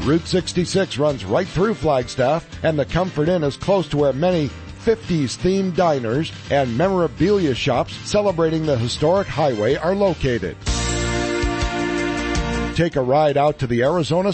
Route 66 runs right through Flagstaff, and the Comfort Inn is close to where many 50s-themed diners and memorabilia shops celebrating the historic highway are located. Take a ride out to the Arizona